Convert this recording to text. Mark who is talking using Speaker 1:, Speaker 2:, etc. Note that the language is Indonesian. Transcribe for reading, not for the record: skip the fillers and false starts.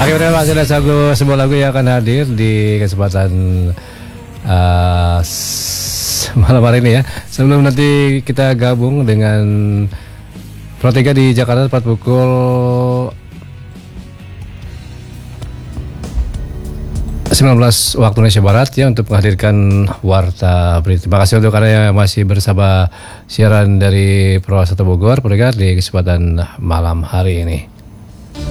Speaker 1: Akhirnya masih ada sebuah lagu yang akan hadir di kesempatan malam hari ini ya. Sebelum nanti kita gabung dengan Pro 3 di Jakarta tepat pukul 19 waktu Indonesia Barat ya, untuk menghadirkan Warta Berita. Terima kasih untuk karena yang masih bersama siaran dari Pro 1 Bogor, Pro 3 di kesempatan malam hari ini.